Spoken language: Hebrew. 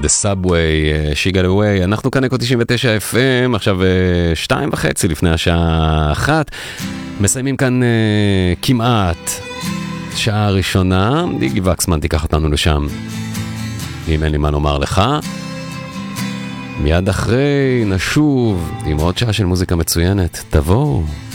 The Subway, She Got Away. אנחנו כאן אקו 99 FM, עכשיו 2:30 לפני השעה 1. מסיימים כאן כמעט שעה ראשונה. דיגי וקסמן תיקח אותנו לשם, אם אין לי מה לומר לך. מיד אחרי נשוב עם עוד שעה של מוזיקה מצוינת. תבואו.